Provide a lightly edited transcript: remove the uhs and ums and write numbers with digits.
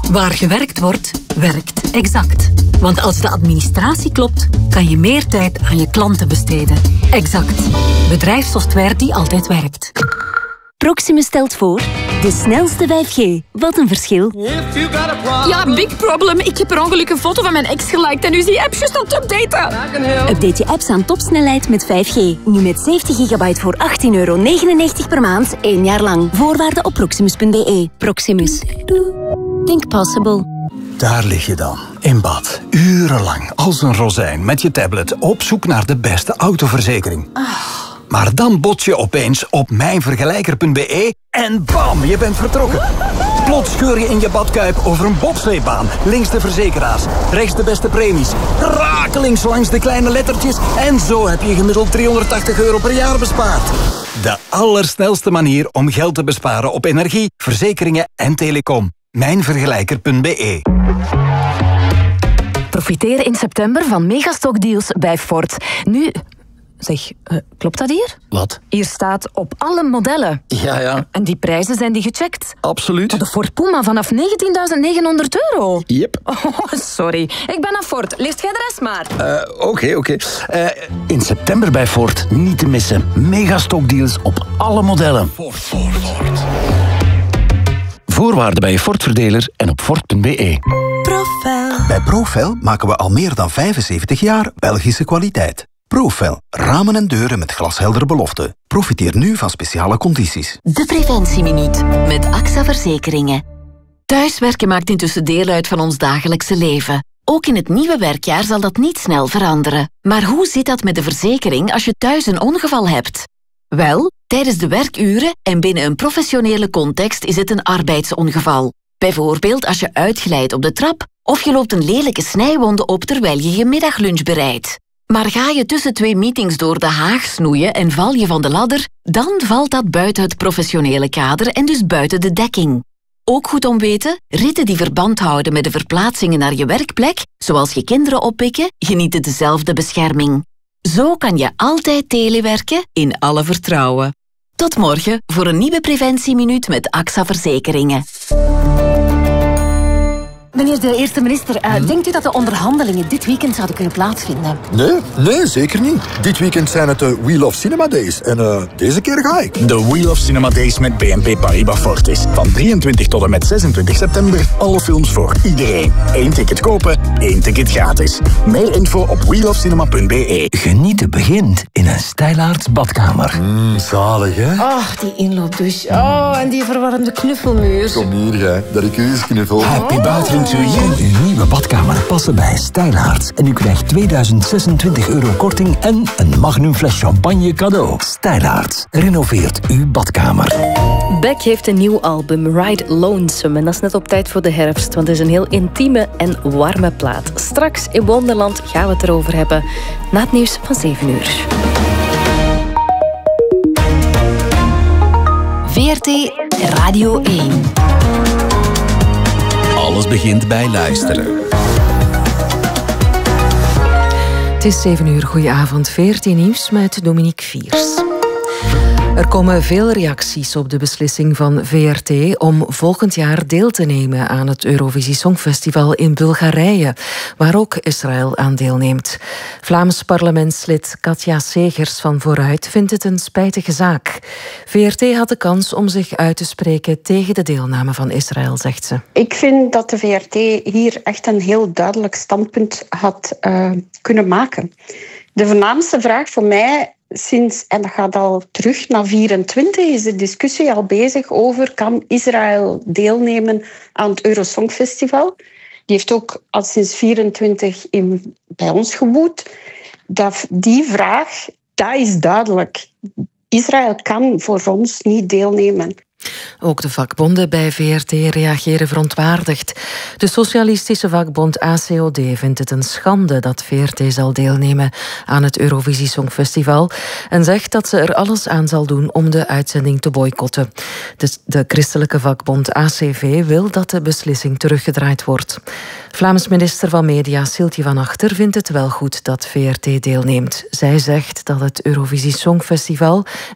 Waar gewerkt wordt, werkt Exact. Want als de administratie klopt, kan je meer tijd aan je klanten besteden. Exact. Bedrijfssoftware die altijd werkt. Proximus stelt voor, de snelste 5G. Wat een verschil. Ja, big problem. Ik heb per ongeluk een foto van mijn ex geliked en nu is die app juist aan het updaten. Update je apps aan topsnelheid met 5G. Nu met 70 gigabyte voor €18,99 per maand, 1 jaar lang. Voorwaarden op proximus.be. Proximus. Think possible. Daar lig je dan, in bad, urenlang, als een rozijn met je tablet, op zoek naar de beste autoverzekering. Maar dan bots je opeens op mijnvergelijker.be en bam, je bent vertrokken. Plots scheur je in je badkuip over een bobsleebaan. Links de verzekeraars, rechts de beste premies. Rakelings langs de kleine lettertjes. En zo heb je gemiddeld €380 per jaar bespaard. De allersnelste manier om geld te besparen op energie, verzekeringen en telecom. Mijnvergelijker.be. Profiteer in september van megastockdeals bij Ford. Nu... Zeg, klopt dat hier? Wat? Hier staat op alle modellen. Ja. En die prijzen zijn die gecheckt? Absoluut. De Ford Puma vanaf €19.900. Yep. Oh, sorry. Ik ben naar Ford. Leest jij de rest maar. Oké. In september bij Ford, niet te missen. Megastockdeals op alle modellen. Ford. Voorwaarden bij je Ford-verdeler en op Ford.be. Profel. Bij Profel maken we al meer dan 75 jaar Belgische kwaliteit. Profel. Ramen en deuren met glasheldere beloften. Profiteer nu van speciale condities. De Preventieminuut met AXA Verzekeringen. Thuiswerken maakt intussen deel uit van ons dagelijkse leven. Ook in het nieuwe werkjaar zal dat niet snel veranderen. Maar hoe zit dat met de verzekering als je thuis een ongeval hebt? Wel, tijdens de werkuren en binnen een professionele context is het een arbeidsongeval. Bijvoorbeeld als je uitglijdt op de trap of je loopt een lelijke snijwonde op terwijl je je middaglunch bereidt. Maar ga je tussen 2 meetings door de haag snoeien en val je van de ladder, dan valt dat buiten het professionele kader en dus buiten de dekking. Ook goed om weten, ritten die verband houden met de verplaatsingen naar je werkplek, zoals je kinderen oppikken, genieten dezelfde bescherming. Zo kan je altijd telewerken in alle vertrouwen. Tot morgen voor een nieuwe Preventieminuut met AXA Verzekeringen. Meneer de eerste minister, denkt u dat de onderhandelingen dit weekend zouden kunnen plaatsvinden? Nee, zeker niet. Dit weekend zijn het de Wheel of Cinema Days. En deze keer ga ik. De Wheel of Cinema Days met BNP Paribas Fortis. Van 23 tot en met 26 september. Alle films voor iedereen. 1 ticket kopen, 1 ticket gratis. Meer info op wheelofcinema.be. Genieten begint in een Stijlaarts badkamer. Zalig, hè? Ach, die inloopdouche. Oh, en die verwarmde knuffelmuur. Kom hier, jij. Dat ik u eens knuffel. Happy bathroom to you. Uw nieuwe badkamer passen bij Stijlaarts. En u krijgt €2026 korting en een magnum fles champagne cadeau. Stijlaarts. Renoveert uw badkamer. Beck heeft een nieuw album, Ride Lonesome. En dat is net op tijd voor de herfst, want het is een heel intieme en warme plaat. Straks in Wonderland gaan we het erover hebben. Na het nieuws van 7 uur. VRT Radio 1. Alles begint bij luisteren. Het is 7 uur, goedenavond. VRT Nieuws met Dominique Viers. Er komen veel reacties op de beslissing van VRT om volgend jaar deel te nemen aan het Eurovisie Songfestival in Bulgarije, waar ook Israël aan deelneemt. Vlaams parlementslid Katja Segers van Vooruit vindt het een spijtige zaak. VRT had de kans om zich uit te spreken tegen de deelname van Israël, zegt ze. Ik vind dat de VRT hier echt een heel duidelijk standpunt had kunnen maken. De voornaamste vraag voor mij sinds, en dat gaat al terug naar 24, is de discussie al bezig over kan Israël deelnemen aan het Eurosongfestival. Die heeft ook al sinds 24 bij ons gewoed. Die vraag, dat is duidelijk. Israël kan voor ons niet deelnemen. Ook de vakbonden bij VRT reageren verontwaardigd. De socialistische vakbond ACOD vindt het een schande dat VRT zal deelnemen aan het Eurovisie Songfestival en zegt dat ze er alles aan zal doen om de uitzending te boycotten. De christelijke vakbond ACV wil dat de beslissing teruggedraaid wordt. Vlaams minister van Media Siltje van Achter vindt het wel goed dat VRT deelneemt. Zij zegt dat het Eurovisie Songfestival